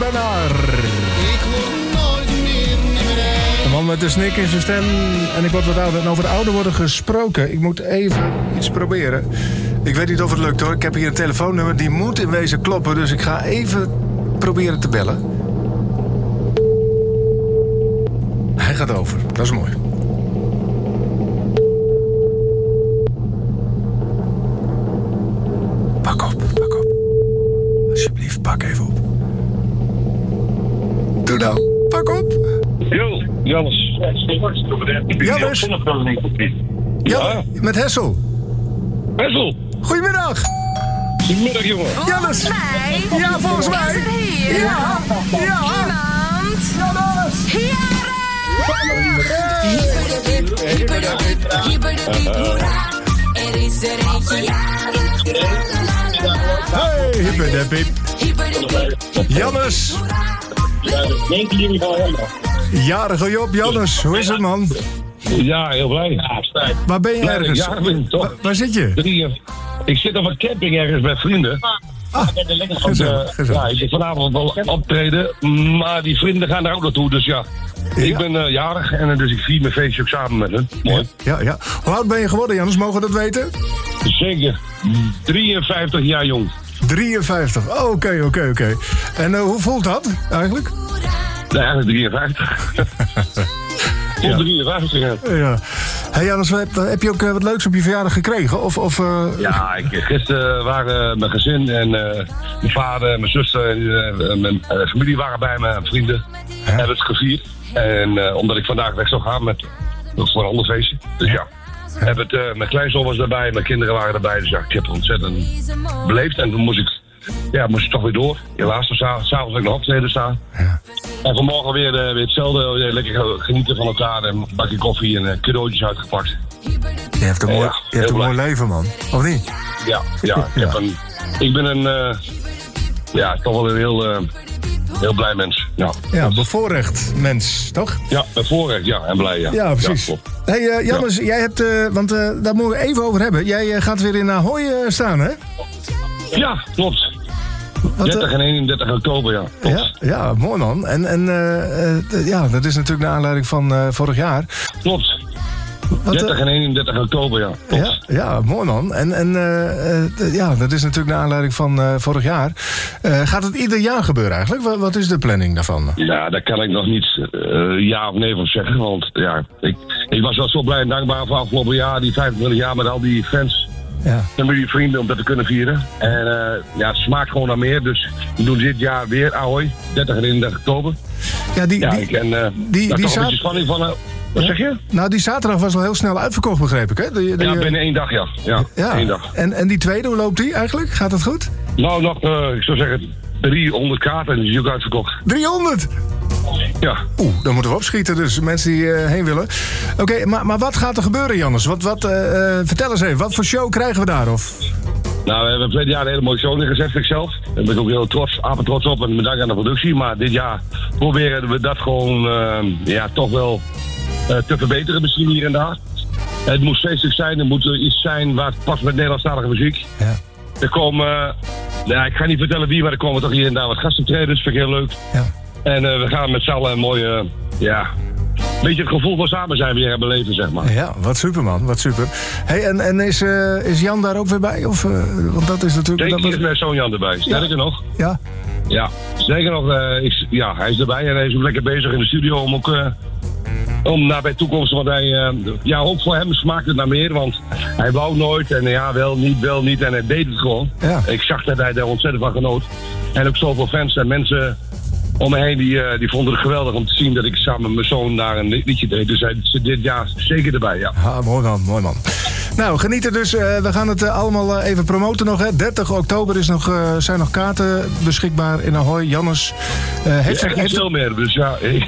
Bernard. Ik word nooit meer een man met een snik in zijn stem. En ik word wat ouder. En over ouder worden gesproken. Ik moet even iets proberen. Ik weet niet of het lukt hoor. Ik heb hier een telefoonnummer. Die moet in wezen kloppen. Dus ik ga even proberen te bellen. Hij gaat over. Dat is mooi. Pak op. Alsjeblieft, pak even op. Doe nou. Pak op. Yo, Jannes. Jannes. Ja, met Hessel. Hessel. Goedemiddag. Goedemiddag, jongen. Jannes. Ja, volgens mij. Is er hier? Ja. Iemand? Jannes. Er is er eentje. Hey, hippedepip. Jannes. Denken jullie van helemaal? Jarige Job, Jannes. Hoe is het, man? Ja, heel blij. Ja, stijf. Waar ben je ergens? Ja, toch? Waar zit je? Ik zit op een camping ergens met vrienden. Gezellig. Ja, ik zit vanavond wel optreden, maar die vrienden gaan daar ook naartoe, dus ja. Ik ben jarig en dus ik vier mijn feestje ook samen met hen. Mooi. Ja. Hoe oud ben je geworden, Jannes? Mogen we dat weten? Zeker. 53 jaar jong. 53. Oh, oké. En hoe voelt dat eigenlijk? Nee, eigenlijk 53. Ja. 53, Ja. Hey Jannes, heb je ook wat leuks op je verjaardag gekregen? Ja, gisteren waren mijn gezin en mijn vader en mijn zuster en mijn familie waren bij me en vrienden. Hebben het gevierd. En omdat ik vandaag weg zou gaan voor een ander feestje. Dus ja. Mijn kleinzoon was erbij, mijn kinderen waren erbij. Dus ja, ik heb het ontzettend beleefd. En toen moest ik toch weer door. Helaas, s'avonds had ik nog optreden staan. Ja. En vanmorgen weer hetzelfde. Lekker genieten van elkaar. En een bakje koffie en cadeautjes uitgepakt. Je hebt een mooi leven, man. Of niet? Ja. Ik ben toch wel een heel blij mens. Ja, bevoorrecht mens, toch? Ja, bevoorrecht, ja, en blij, ja. Ja, precies. Ja, hey, Jannes, jij hebt, want daar moeten we even over hebben. Jij gaat weer in Ahoy staan, hè? Ja, klopt. 30 en 31 oktober, ja. Ja, mooi man. En dat is natuurlijk naar aanleiding van vorig jaar. Klopt. 30 en 31 oktober, ja. Klopt. Ja, mooi man. En dat is natuurlijk naar aanleiding van vorig jaar. Gaat het ieder jaar gebeuren eigenlijk? Wat is de planning daarvan? Ja, daar kan ik nog niet ja of nee van zeggen. Want ja, ik was wel zo blij en dankbaar voor afgelopen jaar. Die 25 jaar met al die fans. Ja. En met die vrienden om dat te kunnen vieren. En het smaakt gewoon naar meer. Dus we doen dit jaar weer Ahoy. 30 en 31 oktober. Ja, die een beetje spanning van... Wat zeg je? Nou, die zaterdag was al heel snel uitverkocht, begreep ik, hè? Binnen 1 dag, ja. Ja. 1 dag. En die tweede, hoe loopt die eigenlijk? Gaat dat goed? Nou, nog, ik zou zeggen, 300 kaarten en die is ook uitverkocht. 300? Ja. Dan moeten we opschieten, dus mensen die heen willen. Oké, maar wat gaat er gebeuren, Jannes? Vertel eens even, wat voor show krijgen we daar? Nou, we hebben verleden jaar een hele mooie show neergezet, vind ik zelf. Daar ben ik ook heel trots op en bedankt aan de productie. Maar dit jaar proberen we dat gewoon, toch wel te verbeteren misschien hier en daar. Het moet feestelijk zijn, er moet iets zijn waar het past met Nederlandstalige muziek. Ja. Er komen, ik ga niet vertellen wie, maar er komen toch hier en daar wat gastoptredens, vind ik heel leuk. Ja. En we gaan met z'n allen een mooie, een beetje het gevoel van samen zijn weer beleven, zeg maar. Ja, wat super man, wat super. Hey, en is Jan daar ook weer bij? Want dat is natuurlijk... Zeker is mijn zoon Jan erbij, sterker nog. Ja? Ja, zeker nog, hij is erbij en hij is ook lekker bezig in de studio om ook... om naar bij toekomst, want hij, ook voor hem smaakt het naar meer, want hij wou nooit en wel niet en hij deed het gewoon. Ja. Ik zag dat hij daar ontzettend van genoot. En ook zoveel fans en mensen om me heen die vonden het geweldig om te zien dat ik samen met mijn zoon daar een liedje deed. Dus hij zit dit jaar zeker erbij, ja. Mooi man. Nou, genieten dus. We gaan het allemaal even promoten nog. Hè. 30 oktober zijn nog kaarten beschikbaar in Ahoy. Jannes heeft veel meer, dus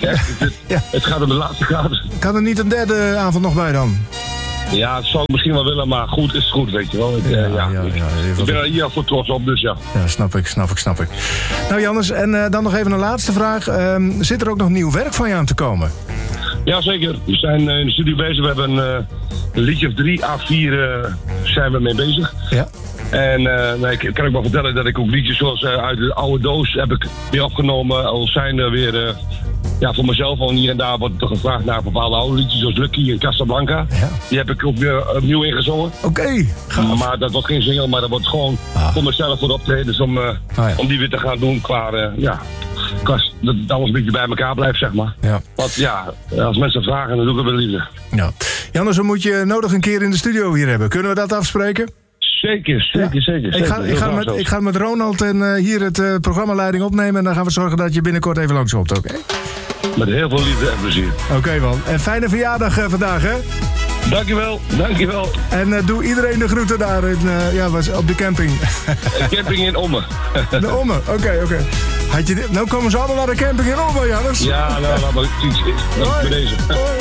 het gaat om de laatste kaarten. Kan er niet een derde avond nog bij dan? Ja, dat zou ik misschien wel willen, maar goed is goed, weet je wel. Ik ben er hier voor trots op, dus ja. Ja, snap ik. Nou Jannes, en dan nog even een laatste vraag. Zit er ook nog nieuw werk van je aan te komen? Ja, zeker. We zijn in de studio bezig. We hebben een liedje of 3 à 4 zijn we mee bezig. Ja. En ik kan ook wel vertellen dat ik ook liedjes zoals uit de oude doos heb ik weer opgenomen. Al zijn er weer, voor mezelf al hier en daar wordt er gevraagd naar bepaalde oude liedjes zoals Lucky en Casablanca. Ja. Die heb ik ook weer opnieuw ingezongen. Oké, gaaf. Maar dat wordt geen single, maar dat wordt gewoon voor mezelf voor de optredens om die weer te gaan doen qua, dat het alles een beetje bij elkaar blijft, zeg maar. Ja. Want als mensen vragen, dan doe ik het wel liefde. Ja. Jannes, dan moet je nodig een keer in de studio hier hebben. Kunnen we dat afspreken? Zeker. Ik ga met Ronald en hier het programmaleiding opnemen. En dan gaan we zorgen dat je binnenkort even langskomt, oké? Met heel veel liefde en plezier. Oké, man. En fijne verjaardag vandaag, hè? Dankjewel. En doe iedereen de groeten daar op de camping. Camping in Ommen. De Ommen, oké. Nou komen ze allemaal naar de camping in Ommen, Jannes. Ja, nou, laat maar iets. Dat is bij deze.